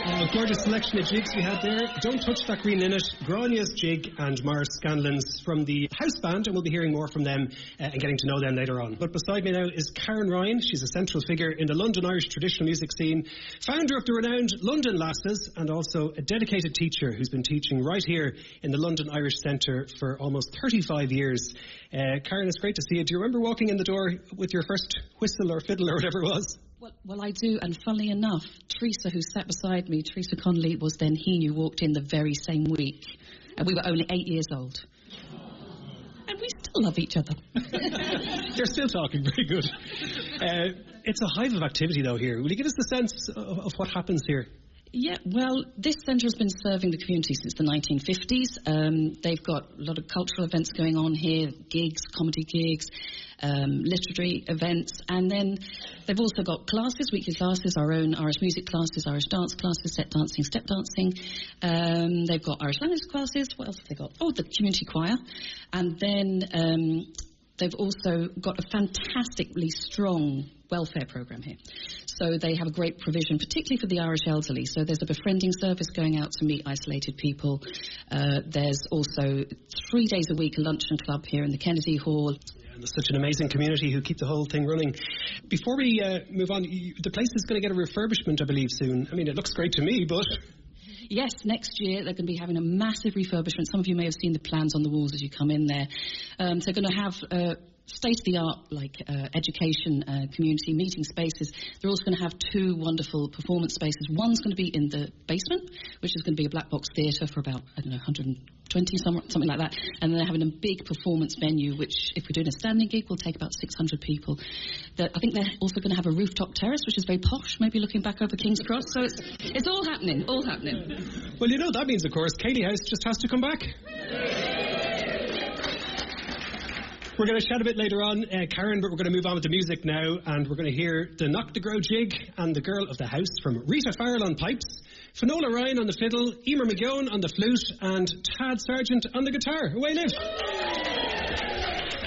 A gorgeous selection of jigs we had there. Don't Touch That Green Linnet, Grania's jig, and Mars Scanlon's from the house band, and we'll be hearing more from them and getting to know them later on. But beside me now is Karen Ryan. She's a central figure in the London Irish traditional music scene, founder of the renowned London Lasses, and also a dedicated teacher who's been teaching right here in the London Irish Centre for almost 35 years. Karen, it's great to see you. Do you remember walking in the door with your first whistle or fiddle or whatever it was? Well, I do, and funnily enough, Teresa, who sat beside me, Teresa Connolly, was then who walked in the very same week, and we were only 8 years old. And we still love each other. They're still talking, very good. It's a hive of activity, though, here. Will you give us the sense of what happens here? Yeah, well, this centre has been serving the community since the 1950s. They've got a lot of cultural events going on here, gigs, comedy gigs, literary events, and then they've also got classes, weekly classes, our own Irish music classes, Irish dance classes, set dancing, step dancing. They've got Irish language classes. What else have they got? Oh, the community choir. And then they've also got a fantastically strong welfare programme here. So they have a great provision, particularly for the Irish elderly. So there's a befriending service going out to meet isolated people. There's also 3 days a week a luncheon club here in the Kennedy Hall. And there's such an amazing community who keep the whole thing running. Before we move on, the place is going to get a refurbishment, I believe, soon. I mean, it looks great to me, but... Yes, next year they're going to be having a massive refurbishment. Some of you may have seen the plans on the walls as you come in there. So they're going to have state-of-the-art education, community meeting spaces. They're also going to have 2 wonderful performance spaces. One's going to be in the basement, which is going to be a black box theatre for about, 120, something like that. And then they're having a big performance venue, which, if we're doing a standing gig, will take about 600 people. I think they're also going to have a rooftop terrace, which is very posh, maybe looking back over King's Cross. So it's all happening, all happening. Well, that means, of course, Cayley House just has to come back. We're going to chat a bit later on, Karen, but we're going to move on with the music now, and we're going to hear the Knock the Grow jig and the Girl of the House from Rita Farrell on pipes, Finola Ryan on the fiddle, Emer McGowan on the flute, and Tad Sargent on the guitar. Away live!